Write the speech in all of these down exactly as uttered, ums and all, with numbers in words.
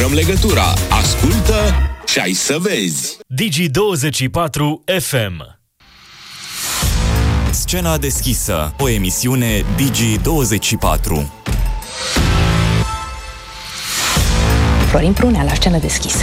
Luăm legătura. Ascultă și ai să vezi. Digi douăzeci și patru F M. Scena deschisă, o emisiune Digi douăzeci și patru. Florin Prunea la Scenă deschisă.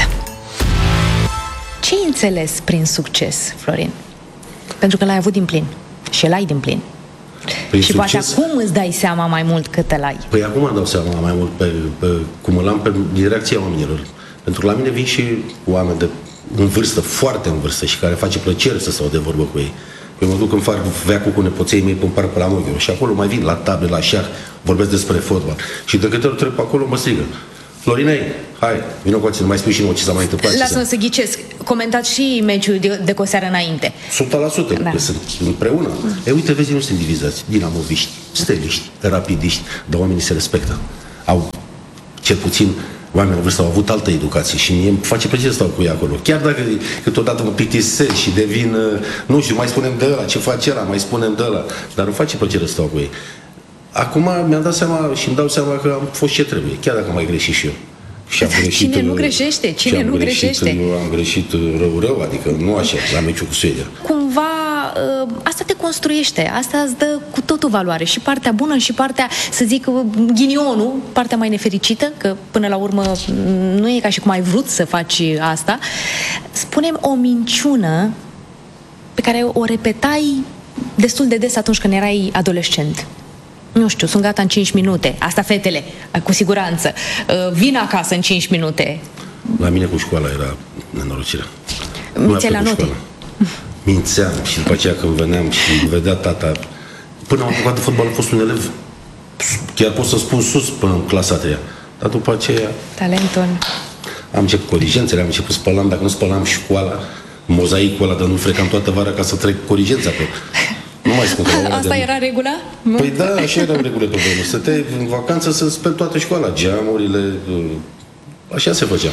Ce-ai înțeles prin succes, Florin? Pentru că l-ai avut din plin. Și l-ai din plin. Prin și succes? Poate acum îți dai seama mai mult cât îl ai. Păi acum îmi dau seama mai mult pe, pe, cum îl am pe, din reacția oamenilor. Pentru că la mine vin și oameni de în vârstă, foarte în vârstă, și care face plăcere să stau de vorbă cu ei. Eu mă duc în fac veacul cu nepoței mei pe un parc pe la Moghiu și acolo mai vin la table, la șah, vorbesc despre fotbal. Și de câte ori trec pe acolo mă strigă: Florinei, hai, vină cu nu mai spui și nouă ce s-a mai întâmplat. Lasă-mă să ghicesc, comentați și meciul de, de cu o seară înainte. o sută la sută, da. Că sunt împreună. Mm. E, uite, vezi, nu sunt divizați. Dinamoviști, steliști, rapidiști, dar oamenii se respectă. Au, cel puțin, oamenii în vârstă au avut altă educație și mie îmi face plăcere să stau cu ei acolo. Chiar dacă câteodată mă plictisesc și devin, nu știu, mai spunem de ăla, ce face ăla, mai spunem de ăla, dar îmi face plăcere să stau cu ei. Acum mi-am dat seama și îmi dau seama că am fost ce trebuie, chiar dacă am mai greșit și eu. Și am greșit, cine nu greșește? Cine nu greșit, greșește? Eu am greșit rău-rău, adică nu așa, la meciul cu Suedia. Cumva asta te construiește, asta îți dă cu totul valoare, și partea bună și partea, să zic, ghinionul, partea mai nefericită, că până la urmă nu e ca și cum ai vrut să faci asta. Spune-mi o minciună pe care o repetai destul de des atunci când erai adolescent. Nu știu, sunt gata în cinci minute. Asta fetele, cu siguranță. Vin acasă în cinci minute. La mine cu școala era nenorocirea. Mințea la note. Mințeam și după aceea când veneam și vedea tata. Până am apucat de fotbal am fost un elev, chiar pot să spun sus, până în clasa a treia. Dar după aceea talentul. Am început corigențele, am început spălam, dacă nu spălam școala, mozaicul ăla, dar nu frecam toată vara ca să trec corigența pe. Nu mai spun că asta de era regula? Păi da, așa era regula pe vremuri. Să te în vacanță să speli toată școala, geamurile, așa se făcea.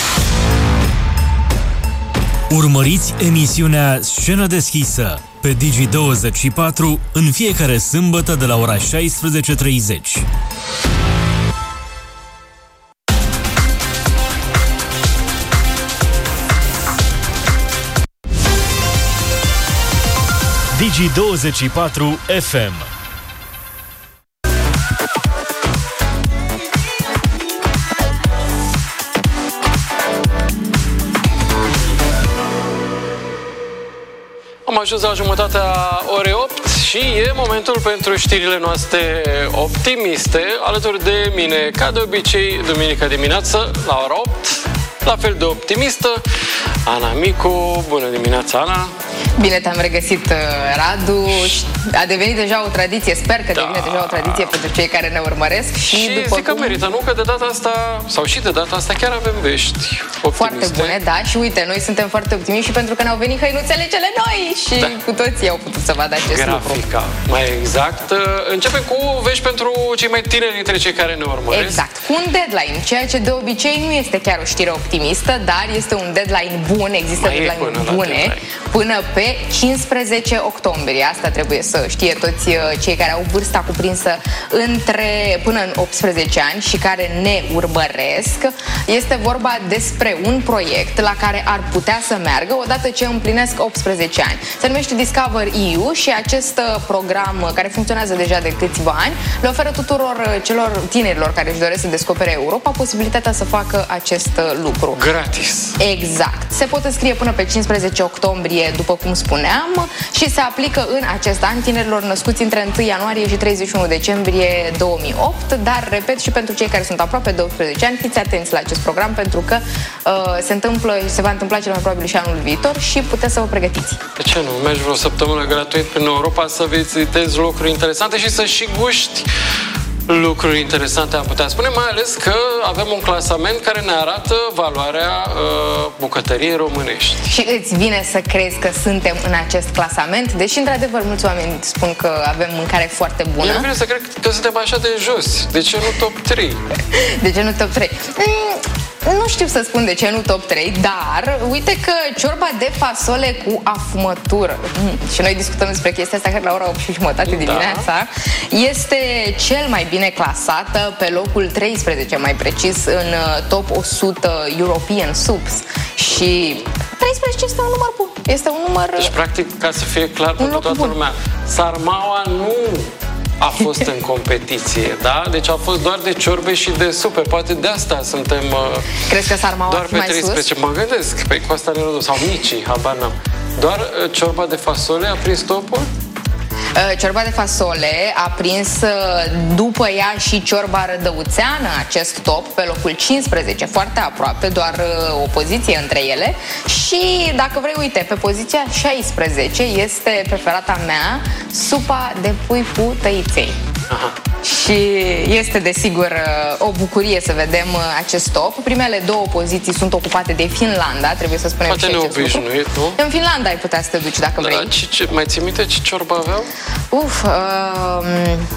Urmăriți emisiunea Scenă deschisă pe Digi douăzeci și patru în fiecare sâmbătă de la ora șaisprezece treizeci. Digi douăzeci și patru F M. Am ajuns la jumătatea orei opt și e momentul pentru știrile noastre optimiste. Alături de mine, ca de obicei, duminica dimineață, la ora opt, la fel de optimistă, Ana Micu. Bună dimineața, Ana! Bine te-am regăsit, Radu. A devenit deja o tradiție, sper că da. devine deja o tradiție pentru cei care ne urmăresc. Și, și după zic cum... că merită, nu? Că de data asta, sau și de data asta, chiar avem vești optimiste. Foarte bune, da. Și uite, noi suntem foarte optimiști și pentru că ne-au venit hăinuțele cele noi și da. cu toții au putut să vadă acest Grafica, lucru. mai exact. Începem cu vești pentru cei mai tineri dintre cei care ne urmăresc. Exact, cu un deadline, ceea ce de obicei nu este chiar o știre optimistă, dar este un deadline bun, există mai deadline până bune, până pe cincisprezece octombrie. Asta trebuie să știe toți cei care au vârsta cuprinsă între până în optsprezece ani și care ne urmăresc. Este vorba despre un proiect la care ar putea să meargă odată ce împlinesc optsprezece ani. Se numește Discover E U și acest program, care funcționează deja de câțiva ani, le oferă tuturor celor tinerilor care își doresc să descopere Europa posibilitatea să facă acest lucru. Gratis. Exact. Se pot înscrie până pe cincisprezece octombrie, după cum spuneam, și se aplică în acest an tinerilor născuți între întâi ianuarie și treizeci și unu decembrie două mii opt, dar, repet, și pentru cei care sunt aproape de optsprezece ani, fiți atenți la acest program, pentru că uh, se întâmplă și se va întâmpla cel mai probabil și anul viitor și puteți să vă pregătiți. De ce nu? Mergi vreo săptămână gratuit prin Europa să vizitezi lucruri interesante și să și guști lucruri interesante, am putea spune, mai ales că avem un clasament care ne arată valoarea uh, bucătăriei românești. Și îți vine să crezi că suntem în acest clasament? Deși, într-adevăr, mulți oameni spun că avem mâncare foarte bună. Mie vine să cred că suntem așa de jos. De ce nu top trei? De ce nu top trei? Mm, Nu știu să spun de ce nu top trei, dar uite că ciorba de fasole cu afumătură, mm, și noi discutăm despre chestia asta la ora opt și jumătate da. dimineața, este cel mai bine clasată pe locul treisprezece, mai precis, în top o sută European Soups. Și treisprezece este un număr bun. Este un număr... Deci, practic, ca să fie clar pentru toată bun. lumea, sarmaua nu a fost în competiție, da? Deci a fost doar de ciorbe și de supe. Poate de asta suntem Crezi că sarmaua doar pe mai treisprezece. sus? Mă gândesc, pe Costa Nerodu sau micii, habar n-am. Doar uh, ciorba de fasole a prins topul? Ciorba de fasole a prins după ea și ciorba rădăuțeană acest top pe locul cincisprezece, foarte aproape, doar o poziție între ele. Și dacă vrei, uite, pe poziția șaisprezece este preferata mea, supa de pui cu tăiței. Aha. Și este desigur o bucurie să vedem acest top. Primele două poziții sunt ocupate de Finlanda, trebuie să spunem. Poate neobișnuit, nu? În Finlanda ai putea să te duci dacă da, vrei. Ce, ce, mai ții minte ce ciorbă aveau? Uf, uh,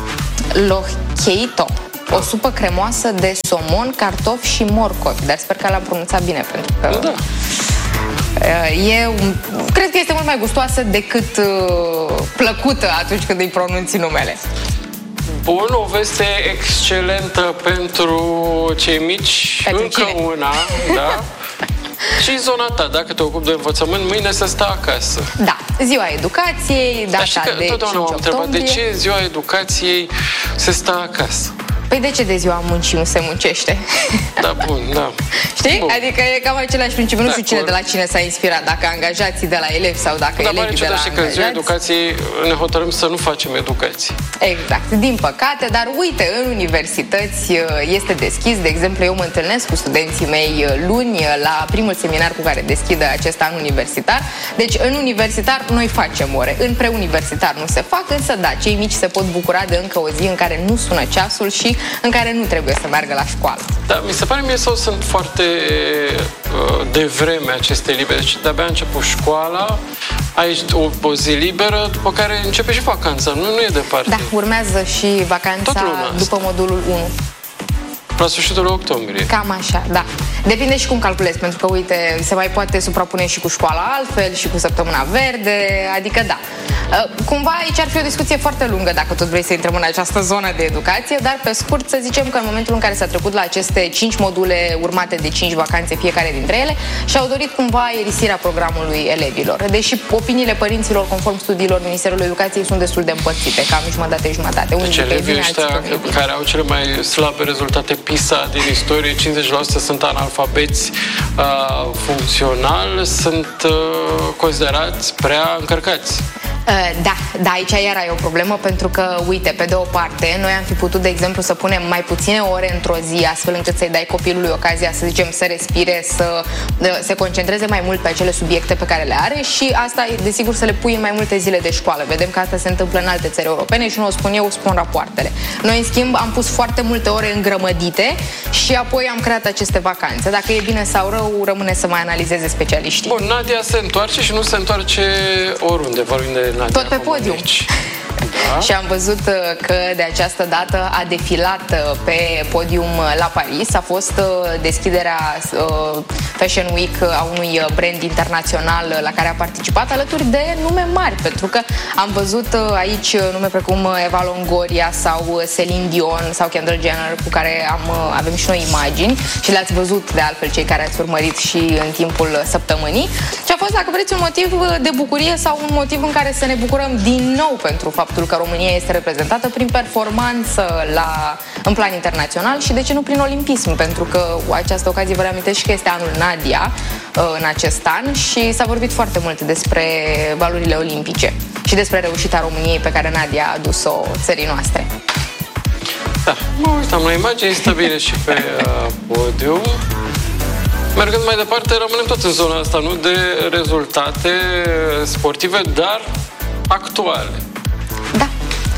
lohkeito. O supă cremoasă de somon, cartofi și morcovi. Dar sper că l-am pronunțat bine, pentru că... Da. E, cred că este mult mai gustoasă decât uh, plăcută atunci când îi pronunți numele. Bun, o veste excelentă pentru cei mici. Pentru încă cine? Una, da? Și zona ta, dacă te ocupi de învățământ, mâine să stai acasă. Da, ziua educației, data Dar de cinci m-am întrebat, octombrie. de ce ziua educației se stă acasă? Păi de ce de ziua muncii nu se muncește? Da, bun, da. Știi? Bun. Adică e cam același principiu. Nu știu cine de la cine s-a inspirat, dacă angajații de la elevi sau dacă da, elevii de la angajați. Dar că ziua educației ne hotărâm să nu facem educație. Exact, din păcate, dar uite, în universități este deschis. De exemplu, eu mă întâlnesc cu studenții mei luni la primul seminar cu care deschid acest an universitar. Deci, în universitar noi facem ore. În preuniversitar nu se fac, însă da, cei mici se pot bucura de încă o zi în care nu sună ceasul și în care nu trebuie să meargă la școală. Da, mi se pare mie sau sunt foarte uh, devreme aceste libere. Deci de-abia a început școala, ai o, o zi liberă, după care începe și vacanța. Nu, nu e departe. Da, urmează și vacanța după modulul unu. La sfârșitul octombrie. Cam așa, da. Depinde și cum calculezi, pentru că, uite, se mai poate suprapune și cu școala altfel, și cu săptămâna verde, adică da. Cumva aici ar fi o discuție foarte lungă dacă tot vrei să intrăm în această zonă de educație, dar pe scurt să zicem că în momentul în care s-a trecut la aceste cinci module urmate de cinci vacanțe fiecare dintre ele, și-au dorit cumva erisirea programului elevilor. Deși opiniile părinților, conform studiilor Ministerului Educației, sunt destul de împărțite, cam jumătate-jumătate. Deci elevii ăștia care au cele mai slabe rezultate PISA din istorie, cincizeci la sută sunt analfabeți uh, funcțional, sunt uh, considerați prea încărcați. Da, da, aici iar ai o problemă, pentru că, uite, pe de o parte, noi am fi putut, de exemplu, să punem mai puține ore într-o zi, astfel încât să-i dai copilului ocazia, să zicem, să respire, să se concentreze mai mult pe acele subiecte pe care le are, și asta, desigur, să le pui în mai multe zile de școală. Vedem că asta se întâmplă în alte țări europene și nu o spun eu, o spun rapoartele. Noi, în schimb, am pus foarte multe ore îngrămădite și apoi am creat aceste vacanțe. Dacă e bine sau rău, rămâne să mai analizeze specialiștii. Bun, Nadia se întoarce și nu se întoarce oriunde, vorbim de Nadia. Tot pe podium. Da. Și am văzut că de această dată a defilat pe podium la Paris. A fost deschiderea Fashion Week a unui brand internațional la care a participat, alături de nume mari, pentru că am văzut aici nume precum Eva Longoria sau Celine Dion sau Kendall Jenner, cu care am, avem și noi imagini și le-ați văzut de altfel cei care ați urmărit și în timpul săptămânii. Și a fost, dacă vreți, un motiv de bucurie sau un motiv în care să ne bucurăm din nou pentru faptul că România este reprezentată prin performanță la, în plan internațional și de ce nu prin olimpism, pentru că această ocazie vă reamintesc că este anul Nadia în acest an și s-a vorbit foarte mult despre valorile olimpice și despre reușita României pe care Nadia a adus-o țării noastre. Da, mă uitam la imagine, este bine și pe uh, podium. Mergând mai departe, rămânem tot în zona asta, nu de rezultate sportive, dar actuale. Da.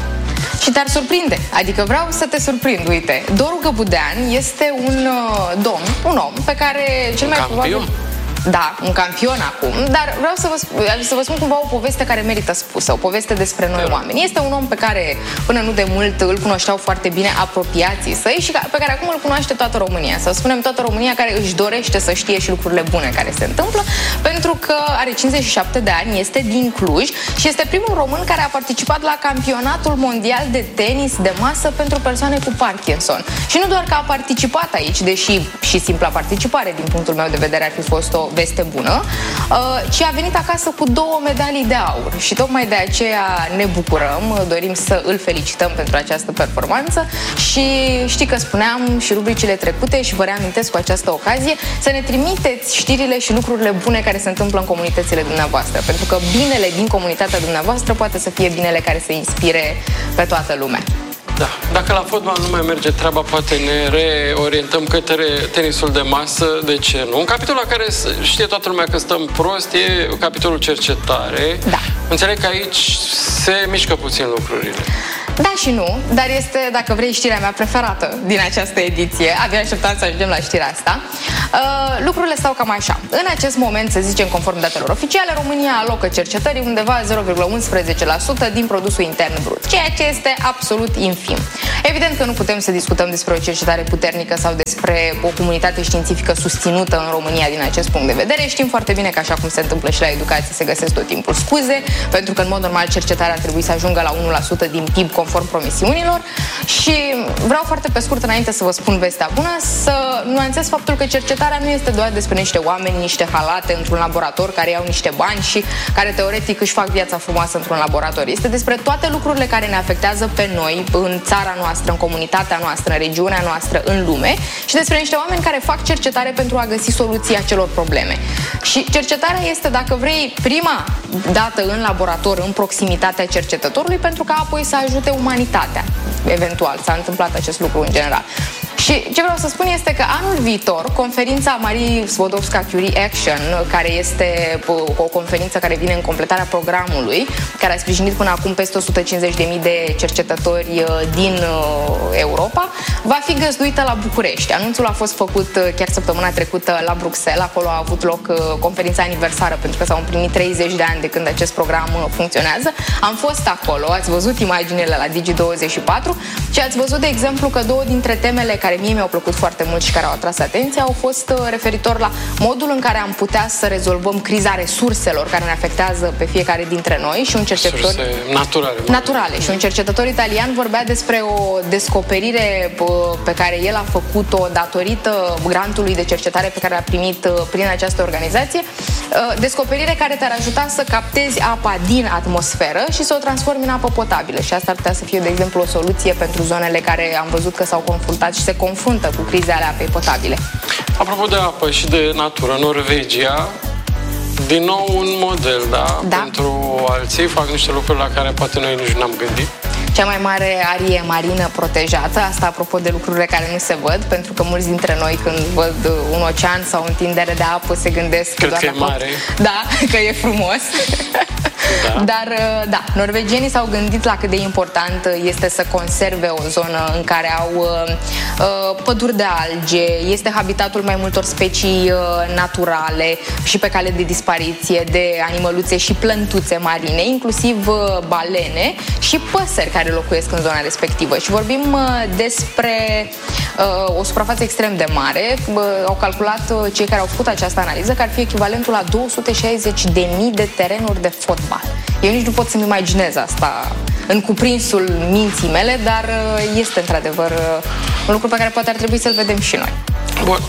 Și te-ar surprinde. Adică vreau să te surprind. Uite, Doru Găbudean este un uh, domn, un om pe care cel un mai campion. probabil... da, un campion acum, dar vreau să vă, să vă spun cumva o poveste care merită spusă, o poveste despre noi oameni. Este un om pe care până nu de mult îl cunoșteau foarte bine apropiații săi și pe care acum îl cunoaște toată România. Să spunem toată România care își dorește să știe și lucrurile bune care se întâmplă, pentru că are cincizeci și șapte de ani, este din Cluj și este primul român care a participat la campionatul mondial de tenis de masă pentru persoane cu Parkinson. Și nu doar că a participat aici, deși și simpla participare din punctul meu de vedere ar fi fost o veste bună, ci a venit acasă cu două medalii de aur și tocmai de aceea ne bucurăm, dorim să îl felicităm pentru această performanță și știi că spuneam și rubricile trecute și vă reamintesc cu această ocazie să ne trimiteți știrile și lucrurile bune care se întâmplă în comunitățile dumneavoastră, pentru că binele din comunitatea dumneavoastră poate să fie binele care să inspire pe toată lumea. Da. Dacă la fotbal nu mai merge treaba, poate ne reorientăm către tenisul de masă. De ce nu? Un capitol la care știe toată lumea că stăm prost e capitolul cercetare. Da. Înțeleg că aici se mișcă puțin lucrurile. Da și nu, dar este, dacă vrei, știrea mea preferată din această ediție. Abia așteptam să ajungem la știrea asta. Uh, lucrurile stau cam așa. În acest moment, să zicem, conform datelor oficiale, România alocă cercetării undeva zero virgulă unsprezece la sută din produsul intern brut, ceea ce este absolut infim. Evident că nu putem să discutăm despre o cercetare puternică sau despre o comunitate științifică susținută în România din acest punct de vedere. Știm foarte bine că, așa cum se întâmplă și la educație, se găsesc tot timpul scuze, pentru că, în mod normal, cercetarea ar trebui să ajungă la unu la sută din P I B conform promisiunilor. Și vreau foarte pe scurt, înainte să vă spun vestea bună, să nuanțez faptul că cercetarea nu este doar despre niște oameni, niște halate într-un laborator care iau niște bani și care teoretic își fac viața frumoasă într-un laborator. Este despre toate lucrurile care ne afectează pe noi, în țara noastră, în comunitatea noastră, în regiunea noastră, în lume, și despre niște oameni care fac cercetare pentru a găsi soluții acelor probleme. Și cercetarea este, dacă vrei, prima dată în laborator, în proximitatea cercetătorului, pentru ca apoi să ajute umanitatea. Eventual, s-a întâmplat acest lucru în general. Și ce vreau să spun este că anul viitor, conferința Marie Sklodowska-Curie Action, care este o conferință care vine în completarea programului, care a sprijinit până acum peste o sută cincizeci de mii de cercetători din Europa, va fi găzduită la București. Anunțul a fost făcut chiar săptămâna trecută la Bruxelles. Acolo a avut loc conferința aniversară, pentru că s-au împlinit treizeci de ani de când acest program funcționează. Am fost acolo, ați văzut imaginile la Digi douăzeci și patru și ați văzut, de exemplu, că două dintre temele care mie mi-au plăcut foarte mult și care au atras atenția au fost referitor la modul în care am putea să rezolvăm criza resurselor care ne afectează pe fiecare dintre noi și un cercetător naturale. naturale. Și un cercetător italian vorbea despre o descoperire pe care el a făcut-o datorită grantului de cercetare pe care l-a primit prin această organizație, descoperire care te-ar ajuta să captezi apa din atmosferă și să o transformi în apă potabilă. Și asta ar putea să fie, de exemplu, o soluție pentru zonele care am văzut că s-au confruntat și se confruntă cu criza ale apei potabile. Apropo de apă și de natură, Norvegia, din nou un model, da? Da. Pentru alții, fac niște lucruri la care poate noi nici n-am gândit. Cea mai mare arie marină protejată, asta apropo de lucrurile care nu se văd, pentru că mulți dintre noi când văd un ocean sau o întindere de apă se gândesc Cred doar că e mare. Da, că e frumos. Da. Dar, da, norvegienii s-au gândit la cât de important este să conserve o zonă în care au uh, păduri de alge, este habitatul mai multor specii uh, naturale și pe cale de dispariție de animăluțe și plântuțe marine, inclusiv uh, balene și păsări care locuiesc în zona respectivă. Și vorbim uh, despre uh, o suprafață extrem de mare. Uh, au calculat uh, cei care au făcut această analiză că ar fi echivalentul la două sute șaizeci de mii de terenuri de fotbal. Eu nici nu pot să-mi imaginez asta în cuprinsul minții mele, dar este într-adevăr un lucru pe care poate ar trebui să-l vedem și noi. Bun.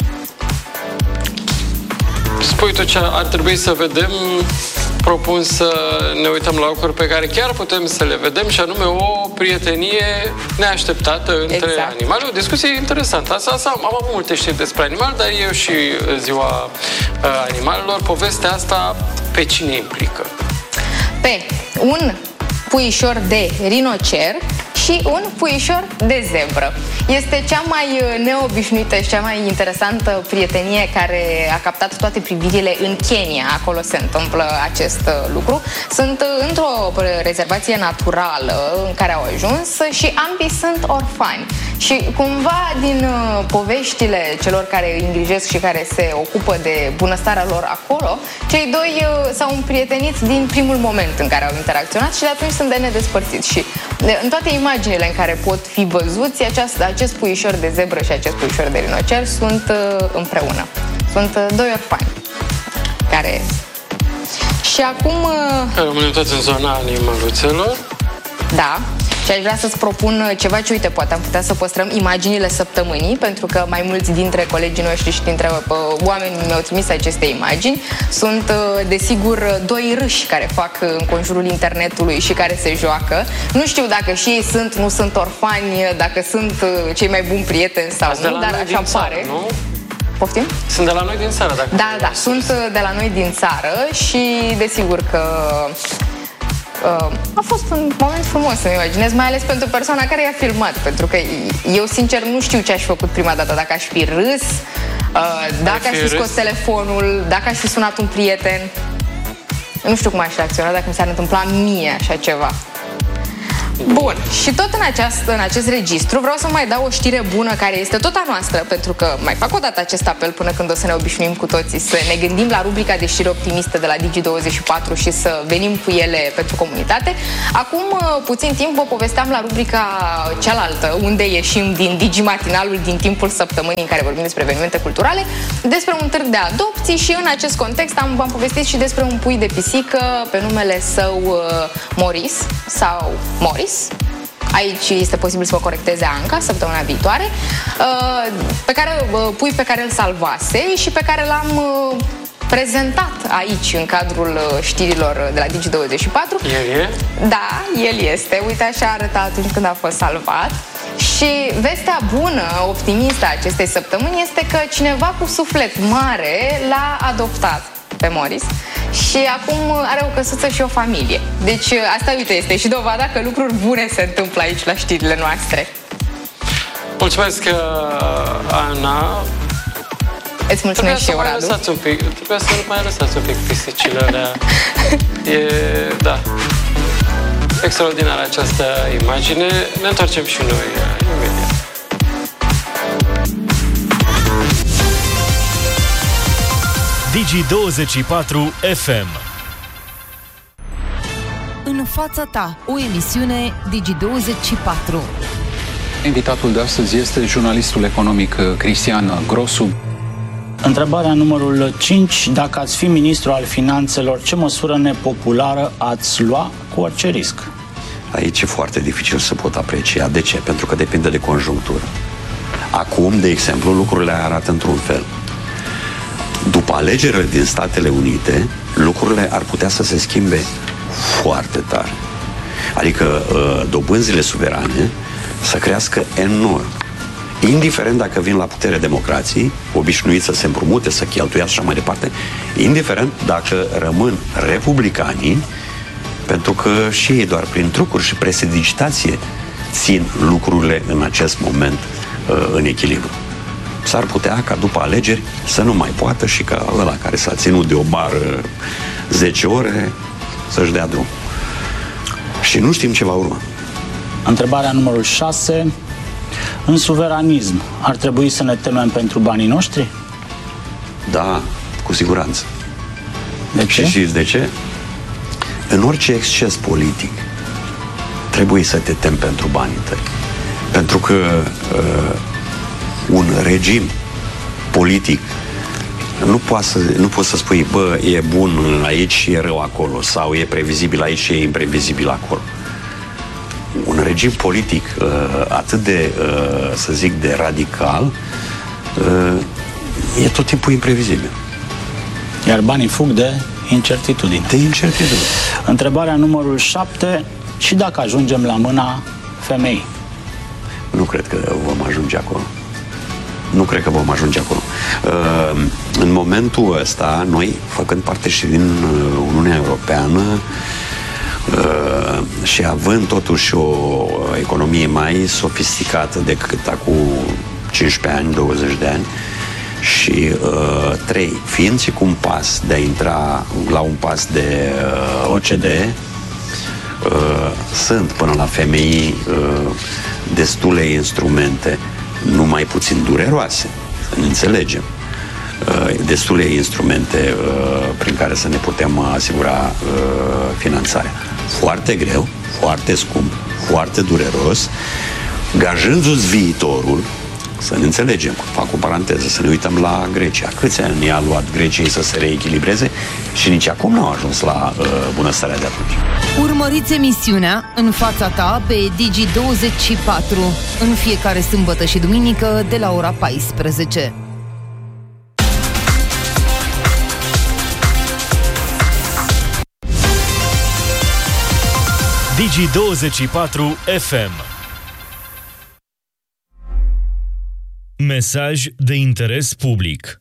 Spui tu ce ar trebui să vedem, propun să ne uităm la lucruri pe care chiar putem să le vedem, și anume o prietenie neașteptată între exact. animale. O discuție interesantă. Asta, asta, am avut multe știri despre animale, dar eu și ziua uh, animalelor. Povestea asta pe cine implică? Pe un puișor de rinocer și un puișor de zebră. Este cea mai neobișnuită și cea mai interesantă prietenie care a captat toate privirile în Kenya. Acolo se întâmplă acest lucru. Sunt într-o rezervație naturală în care au ajuns și ambii sunt orfani. Și cumva din uh, poveștile celor care îi îngrijesc și care se ocupă de bunăstarea lor acolo, cei doi uh, s-au împrietenit din primul moment în care au interacționat și de atunci sunt de nedespărțiți. Și de, în toate imaginile în care pot fi văzuți, aceast, acest puișor de zebră și acest puișor de rinocer sunt uh, împreună. Sunt uh, doi orfani care... Și acum... Uh... Rămânem toți în zona animăluțelor. Da. Și aș vrea să-ți propun ceva ce, uite, poate am putea să păstrăm imaginile săptămânii, pentru că mai mulți dintre colegii noștri și dintre uh, oameni mi-au trimis aceste imagini. Sunt, uh, desigur, doi râși care fac uh, în conjurul internetului și care se joacă. Nu știu dacă și ei sunt, nu sunt orfani, dacă sunt uh, cei mai buni prieteni sau Asta nu, dar așa pare. Țară, nu? Poftim? Sunt de la noi din țară, dacă... Da, da, sunt de la noi din țară și, desigur, că... Uh, a fost un moment frumos să-mi imaginez, mai ales pentru persoana care i-a filmat, pentru că eu, sincer, nu știu ce aș fi făcut prima dată, dacă aș fi râs, uh, dacă aș fi scos telefonul, dacă aș fi sunat un prieten. Nu știu cum aș reacționa dacă mi s-ar întâmpla mie așa ceva. Bun, și tot în, această, în acest registru vreau să mai dau o știre bună care este tot a noastră, pentru că mai fac o dată acest apel până când o să ne obișnuim cu toții să ne gândim la rubrica de știri optimiste de la Digi douăzeci și patru și să venim cu ele pentru comunitate. Acum puțin timp vă povesteam la rubrica cealaltă, unde ieșim din Digi matinalul din timpul săptămânii în care vorbim despre evenimente culturale, despre un târg de adopții și în acest context am, v-am povestit și despre un pui de pisică pe numele său uh, Morris sau Morris. Aici este posibil să vă corecteze Anca săptămâna viitoare, pe care, pui pe care îl salvase și pe care l-am prezentat aici în cadrul știrilor de la Digi douăzeci și patru. El e? Da, el este. Uite, așa arăta atunci când a fost salvat. Și vestea bună, optimistă a acestei săptămâni este că cineva cu suflet mare l-a adoptat pe Morris și acum are o căsuță și o familie. Deci asta, uite, este și dovada că lucruri bune se întâmplă aici la știrile noastre. Mulțumesc, Ana. Îți mulțumesc și eu, Radu. Un pic, trebuia să mai lăsați un pic pisicile alea. E, da. Extraordinară această imagine. Ne întoarcem și noi imediat. Digi douăzeci și patru F M. În fața ta, o emisiune Digi douăzeci și patru. Invitatul de astăzi este jurnalistul economic Cristian Grosu. Întrebarea numărul cinci. Dacă ați fi ministru al finanțelor, ce măsură nepopulară ați lua cu orice risc? Aici e foarte dificil să pot aprecia. De ce? Pentru că depinde de conjunctură. Acum, de exemplu, lucrurile arată într-un fel. După alegerile din Statele Unite, lucrurile ar putea să se schimbe foarte tare. Adică dobânzile suverane să crească enorm. Indiferent dacă vin la putere democrații, obișnuiți să se împrumute, să cheltuiască și așa mai departe, indiferent dacă rămân republicanii, pentru că și ei doar prin trucuri și prestidigitație țin lucrurile în acest moment în echilibru. S-ar putea ca după alegeri să nu mai poată și ca ăla care s-a ținut de o bară zece ore să-și dea drum. Și nu știm ce va urma. Întrebarea numărul șase. În suveranism ar trebui să ne temem pentru banii noștri? Da, cu siguranță. De ce? Și știți de ce? În orice exces politic trebuie să te temi pentru banii tăi. Pentru că uh, un regim politic nu poate să, nu poți să spui, bă, e bun aici și e rău acolo, sau e previzibil aici și e imprevizibil acolo. Un regim politic uh, atât de, uh, să zic, de radical uh, e tot timpul imprevizibil. Iar banii fug de incertitudine. De incertitudine. Întrebarea numărul șapte. Și dacă ajungem la mâna femeii? Nu cred că vom ajunge acolo. Nu cred că vom ajunge acolo. Uh, în momentul ăsta, noi, făcând parte și din Uniunea Europeană, Uh, și având totuși o economie mai sofisticată decât acum cincisprezece ani, douăzeci de ani, și uh, trei, fiind și cu un pas de a intra la un pas de uh, O C D E, uh, sunt până la femei uh, destule instrumente, nu mai puțin dureroase, să ne înțelegem, uh, destule instrumente uh, prin care să ne putem asigura uh, finanțarea. Foarte greu, foarte scump, foarte dureros, gajându-ți viitorul. Să ne înțelegem, fac o paranteză, să ne uităm la Grecia. Câți ani i-a luat Greciei să se reechilibreze și nici acum n-au ajuns la uh, bunăstarea de atunci. Urmăriți emisiunea În fața ta pe Digi douăzeci și patru în fiecare sâmbătă și duminică de la ora paisprezece. Digi douăzeci și patru F M. Mesaj de interes public.